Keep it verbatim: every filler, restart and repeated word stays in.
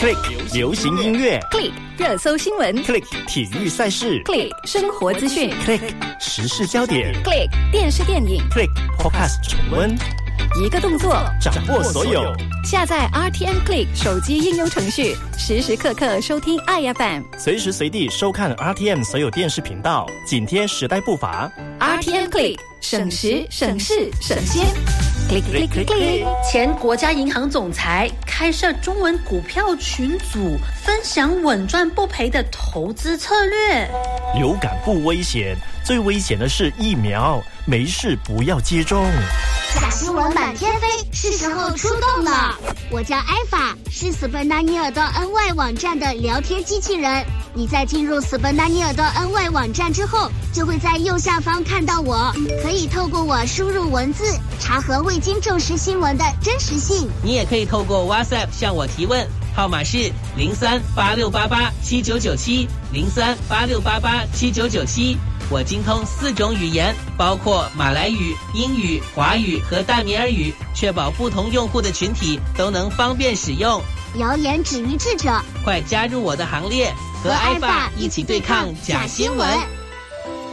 Click 流行音乐 Click 热搜新闻 Click 体育赛事 Click 生活资讯 Click 时事焦点 Click 电视电影 Click Podcast 重温， 一个动作掌握所有。 下载 R T M Click 手机应用程序，时时刻刻收听 I F M， 随时随地收看 R T M 所有电视频道，紧贴时代步伐。 R T M Click 省时省事省先。Click click click click。 前国家银行总裁开设中文股票群组，分享稳赚不赔的投资策略。 流感不危险，最危险的是疫苗，没事不要接种。 假新闻满天飞，是时候出动了。我叫艾法，是斯本达尼尔的 N Y 网站的聊天机器人。你在进入斯本达尼尔的 N Y 网站之后，就会在右下方看到我，可以透过我输入文字，查核未经证实新闻的真实性。 你也可以透过 WhatsApp 向我提问，号码是零三八六八八七九九七零三八六八八七九九七。我精通四种语言，包括马来语、英语、华语和淡米尔语，确保不同用户的群体都能方便使用。 谣言止于智者， 快加入我的行列，和艾法一起对抗假新闻。